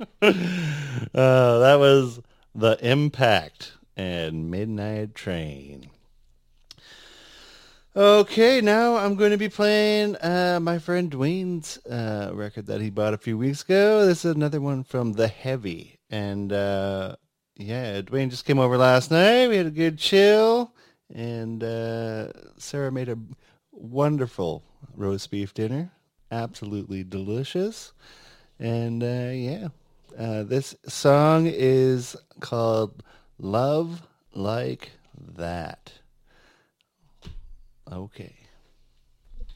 That was The Impact and Midnight Train. Okay, now I'm going to be playing my friend Dwayne's record that he bought a few weeks ago. This is another one from The Heavy. And yeah, Dwayne just came over last night. We had a good chill. And Sarah made a wonderful roast beef dinner. Absolutely delicious. And yeah, this song is called Love Like That. Okay.